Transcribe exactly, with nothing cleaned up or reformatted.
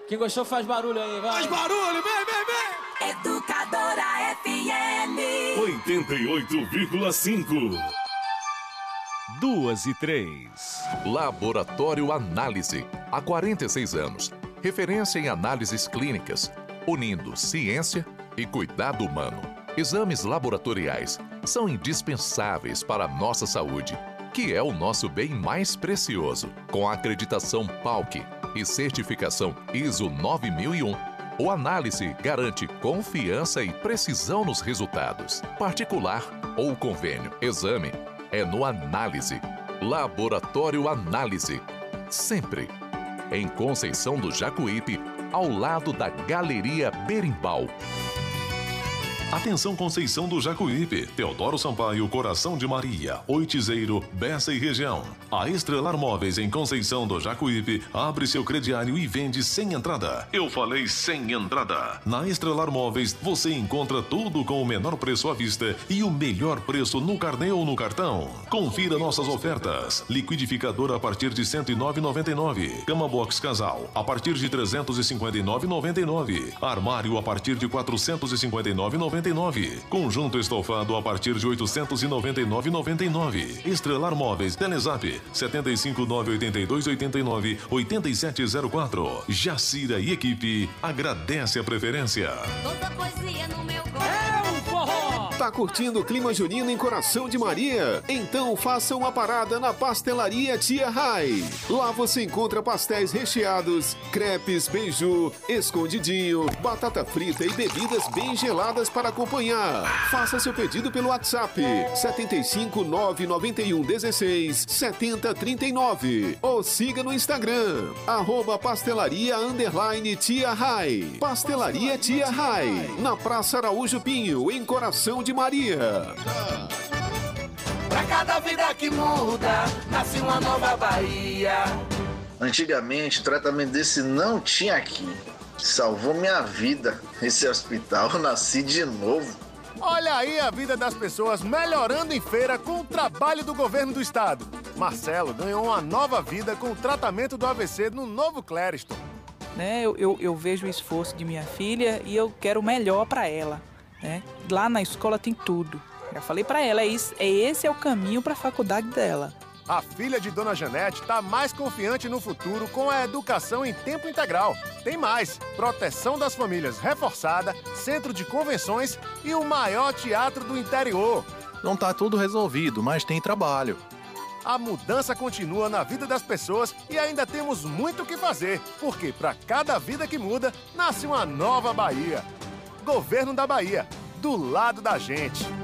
Quem gostou faz barulho aí, vai. Faz barulho, vem, vem, vem. Educadora F M. oitenta e oito vírgula cinco. Duas e três. Laboratório Análise. Há quarenta e seis anos. Referência em análises clínicas, unindo ciência e cuidado humano. Exames laboratoriais são indispensáveis para a nossa saúde, que é o nosso bem mais precioso. Com a acreditação P A U C e certificação I S O nove mil e um, o Análise garante confiança e precisão nos resultados. Particular ou convênio, exame é no Análise. Laboratório Análise. Sempre. Em Conceição do Jacuípe, ao lado da Galeria Berimbau. Atenção Conceição do Jacuípe, Teodoro Sampaio, Coração de Maria, Oitizeiro, Bessa e região. A Estrelar Móveis em Conceição do Jacuípe abre seu crediário e vende sem entrada. Eu falei sem entrada. Na Estrelar Móveis você encontra tudo com o menor preço à vista e o melhor preço no carnê ou no cartão. Confira nossas ofertas. Liquidificador a partir de cento e nove reais e noventa e nove centavos. Cama Box Casal a partir de trezentos e cinquenta e nove reais e noventa e nove centavos. Armário a partir de quatrocentos e cinquenta e nove reais e noventa e nove centavos. Conjunto estofado a partir de oitocentos e noventa e nove reais e noventa e nove centavos. Estrelar Móveis, Telezap sete cinco nove oito dois oito nove oito sete zero quatro. Jacira e equipe agradece a preferência. Toda poesia no meu É um forró! Tá curtindo o clima junino em Coração de Maria? Então faça uma parada na Pastelaria Tia Rai. Lá você encontra pastéis recheados, crepes, beiju, escondidinho, batata frita e bebidas bem geladas para acompanhar. Faça seu pedido pelo WhatsApp sete cinco nove nove um um seis sete zero três nove ou siga no Instagram arroba pastelaria underline Tia Rai. Pastelaria Tia Rai, na Praça Araújo Pinho, em Coração de Maria. Pra cada vida que muda, nasce uma nova Bahia. Antigamente, o tratamento desse não tinha aqui. Salvou minha vida. Esse hospital, eu nasci de novo. Olha aí a vida das pessoas melhorando em feira com o trabalho do governo do estado. Marcelo ganhou uma nova vida com o tratamento do A V C no Novo Clériston. Né, eu, eu, eu vejo o esforço de minha filha e eu quero o melhor para ela. Né? Lá na escola tem tudo. Já falei para ela, é isso, é esse é o caminho para a faculdade dela. A filha de Dona Janete está mais confiante no futuro com a educação em tempo integral. Tem mais, proteção das famílias reforçada, centro de convenções e o maior teatro do interior. Não tá tudo resolvido, mas tem trabalho. A mudança continua na vida das pessoas e ainda temos muito o que fazer, porque para cada vida que muda, nasce uma nova Bahia. Governo da Bahia, do lado da gente.